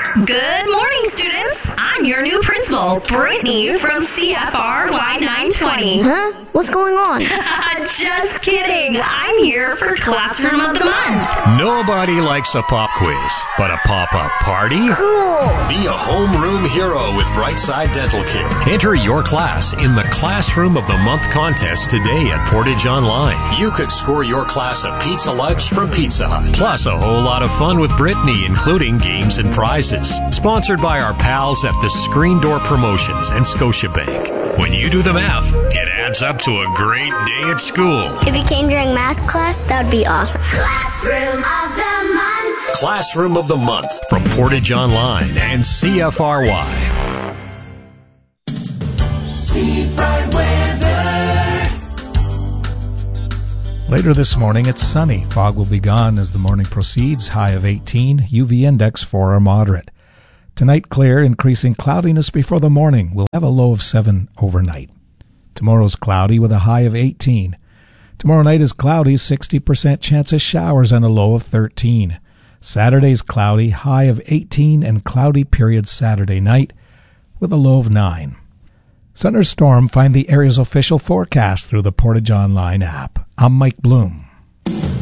Good morning, students. I'm your new principal, Brittany from CFR Y920. Huh? What's going on? Just kidding. I'm here for Classroom of the Month. Nobody likes a pop quiz, but a pop-up party? Cool. Be a homeroom hero with Brightside Dental Care. Enter your class in the Classroom of the Month contest today at Portage Online. You could score your class a pizza lunch from Pizza Hut, plus a whole lot of fun with Brittany, including games and prizes. Sponsored by our pals at the Screen Door Promotions and Scotiabank. When you do the math, it adds up to a great day at school. If you came during math class, that would be awesome. Classroom of the Month. Classroom of the Month from Portage Online and CFRY. Seafront weather. Later this morning, it's sunny. Fog will be gone as the morning proceeds. High of 18. UV index 4 or moderate. Tonight, clear, increasing cloudiness before the morning. We'll have a low of 7 overnight. Tomorrow's cloudy with a high of 18. Tomorrow night is cloudy, 60% chance of showers and a low of 13. Saturday's cloudy, high of 18 and cloudy period Saturday night with a low of 9. Thunderstorm, find the area's official forecast through the Portage Online app. I'm Mike Bloom.